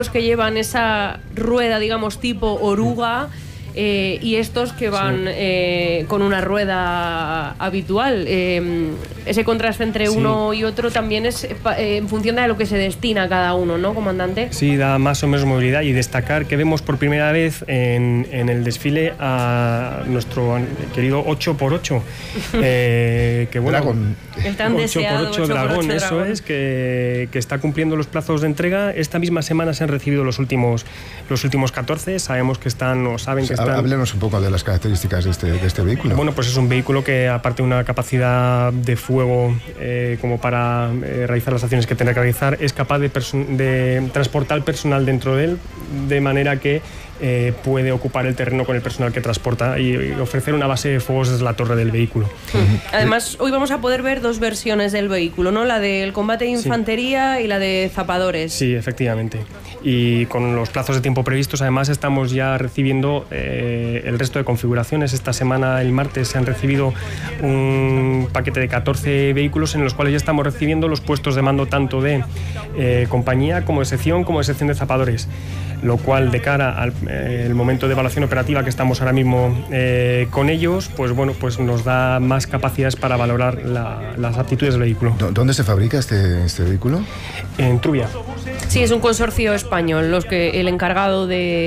que llevan esa rueda, digamos, tipo oruga, y estos que van con una rueda habitual. Ese contraste entre uno y otro también es en función de lo que se destina a cada uno, ¿no, comandante? Sí, da más o menos movilidad, y destacar que vemos por primera vez en el desfile a nuestro querido 8x8, que bueno, Dragón. El tan 8x8 deseado 8x8 dragón, eso es, que está cumpliendo los plazos de entrega. Esta misma semana se han recibido los últimos 14. Sabemos que están, o saben que están... Háblenos un poco de las características de este vehículo. Bueno, pues es un vehículo que, aparte de una capacidad de fuego como para realizar las acciones que tendrá que realizar, es capaz de transportar personal dentro de él, de manera que puede ocupar el terreno con el personal que transporta y ofrecer una base de fuegos desde la torre del vehículo. Además, hoy vamos a poder ver dos versiones del vehículo, ¿no? La del combate de infantería y la de zapadores. Sí, efectivamente. Y con los plazos de tiempo previstos, además, estamos ya recibiendo el resto de configuraciones. Esta semana, el martes, se han recibido un paquete de 14 vehículos en los cuales ya estamos recibiendo los puestos de mando tanto de compañía como de sección de zapadores, lo cual, de cara al el momento de evaluación operativa que estamos ahora mismo con ellos, pues bueno, pues nos da más capacidades para valorar las aptitudes del vehículo. ¿Dónde se fabrica este vehículo? En Trubia. Sí, es un consorcio español el encargado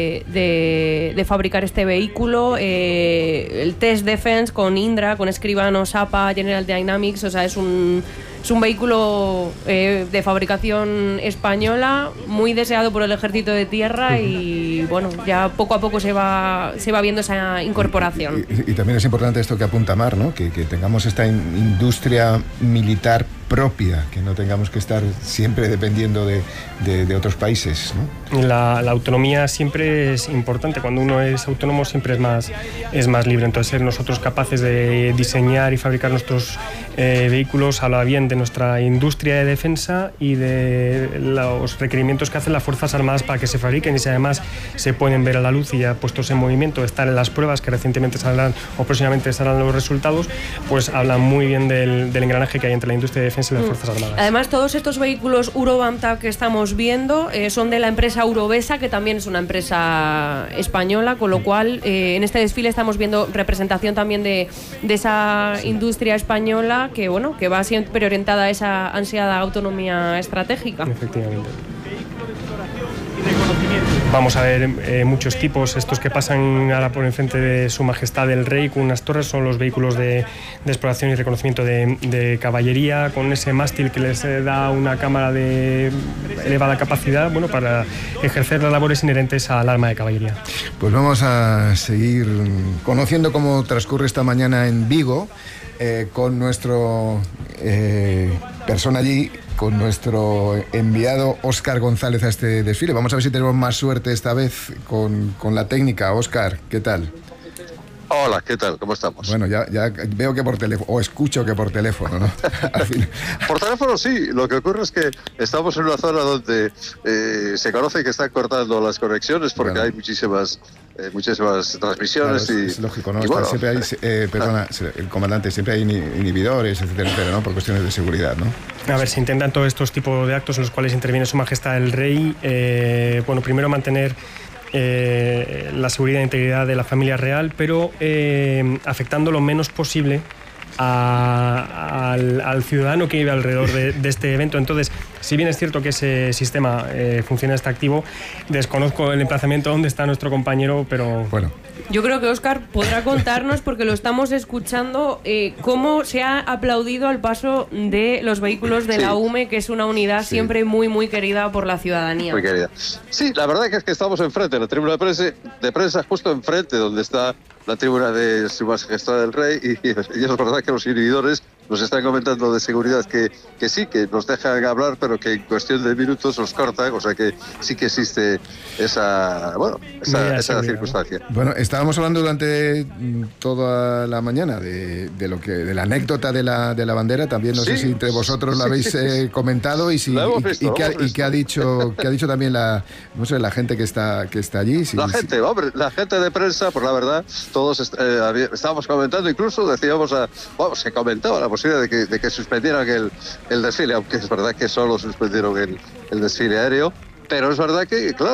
de fabricar este vehículo. El Test Defense con Indra, con Escribano, Sapa, General Dynamics, o sea, es un vehículo de fabricación española, muy deseado por el Ejército de Tierra, y bueno, ya poco a poco se va viendo esa incorporación. Y también es importante esto que apunta Mar, ¿no? Que tengamos esta industria militar propia, que no tengamos que estar siempre dependiendo de otros países, ¿no? La autonomía siempre es importante. Cuando uno es autónomo siempre es más libre. Entonces, ser nosotros capaces de diseñar y fabricar nuestros vehículos habla bien de nuestra industria de defensa y de los requerimientos que hacen las Fuerzas Armadas para que se fabriquen, y si además se pueden ver a la luz y ya puestos en movimiento, estar en las pruebas que recientemente saldrán o próximamente saldrán los resultados, pues hablan muy bien del engranaje que hay entre la industria de defensa y las Fuerzas Armadas. Además, todos estos vehículos Urobamta que estamos viendo son de la empresa Urovesa, que también es una empresa española, con lo cual en este desfile estamos viendo representación también de esa industria española que, bueno, que va siempre orientada a esa ansiada autonomía estratégica. Efectivamente. Vamos a ver muchos tipos. Estos que pasan ahora por enfrente de Su Majestad el Rey con unas torres son los vehículos de exploración y reconocimiento de caballería, con ese mástil que les da una cámara de elevada capacidad, bueno, para ejercer las labores inherentes al arma de caballería. Pues vamos a seguir conociendo cómo transcurre esta mañana en Vigo, con nuestro persona allí, con nuestro enviado Óscar González a este desfile. Vamos a ver si tenemos más suerte esta vez con la técnica. Óscar, ¿qué tal? Hola, ¿qué tal? ¿Cómo estamos? Bueno, ya veo que por teléfono, o escucho que por teléfono, ¿no? Al fin. Por teléfono sí, lo que ocurre es que estamos en una zona donde se conoce que están cortando las conexiones porque claro, hay muchísimas transmisiones. Claro, es lógico, ¿no? Bueno, siempre hay, el comandante, siempre hay inhibidores, etcétera, ¿no? Por cuestiones de seguridad, ¿no? A ver, se intentan todos estos tipos de actos en los cuales interviene Su Majestad el Rey. Bueno, primero mantener la seguridad e integridad de la familia real, pero afectando lo menos posible al ciudadano que vive alrededor de este evento. Entonces, si bien es cierto que ese sistema funciona, está activo, desconozco el emplazamiento donde está nuestro compañero, pero... Bueno. Yo creo que Óscar podrá contarnos, porque lo estamos escuchando, cómo se ha aplaudido al paso de los vehículos de la UME, que es una unidad siempre muy, muy querida por la ciudadanía. Muy querida. Sí, la verdad que es que estamos enfrente, en la tribuna de prensa justo enfrente, donde está la tribuna de Su Majestad el Rey, y es verdad que los inhibidores nos están comentando de seguridad que sí, que nos dejan hablar, pero que en cuestión de minutos nos cortan, o sea que sí que existe esa circunstancia. Bueno, estábamos hablando durante toda la mañana de la anécdota de la bandera. También no sé si entre vosotros lo habéis comentado y qué ha dicho también la gente que está allí. La gente de prensa, por la verdad, todos estábamos comentando, incluso decíamos se comentaba la posibilidad de que suspendieran el desfile, aunque es verdad que solo suspendieron el desfile aéreo. Pero es verdad que, claro,